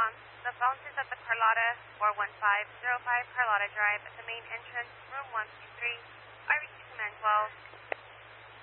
The phone is at the Carlotta 41505 Carlotta Drive at the main entrance, room 1